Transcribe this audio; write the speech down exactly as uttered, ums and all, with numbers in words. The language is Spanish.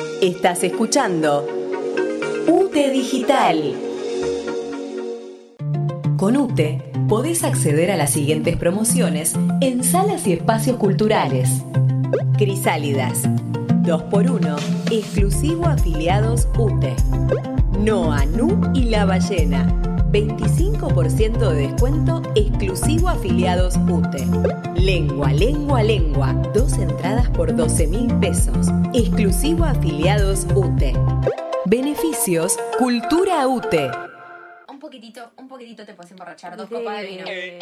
Estás escuchando UTE Digital. Con UTE podés acceder a las siguientes promociones en salas y espacios culturales. Crisálidas, dos por uno, exclusivo afiliados UTE. Noa, Nu y La Ballena, veinticinco por ciento de descuento exclusivo afiliados UTE. Lengua, Lengua, Lengua, dos entradas por doce mil pesos, exclusivo afiliados UTE. Beneficios Cultura UTE. Un poquitito, un poquitito te puedes emborrachar, dos copas de vino.